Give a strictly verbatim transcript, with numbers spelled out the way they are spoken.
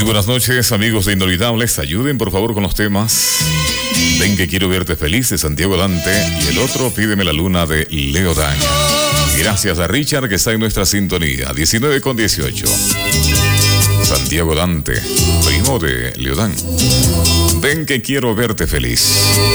buenas noches, amigos de Inolvidables. Ayuden por favor con los temas. Ven que quiero verte feliz, de Santiago Dante, y el otro, Pídeme la luna, de Leo Dan. Gracias a Richard, que está en nuestra sintonía. diecinueve con dieciocho. Santiago Dante, primo de Leo Dan. Ven que quiero verte feliz.